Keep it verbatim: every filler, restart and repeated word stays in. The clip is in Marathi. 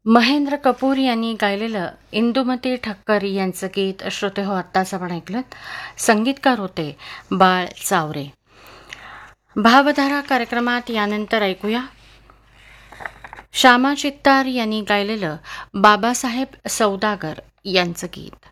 महेंद्र कपूर यांनी गायलेलं इंदुमती ठक्कर यांचं गीत श्रोते हो आत्ताच आपण ऐकलं. संगीतकार होते बाळ चावरे. भावधारा कार्यक्रमात यानंतर ऐकूया श्यामा चित्तार यांनी गायलेलं बाबासाहेब सौदागर यांचं गीत.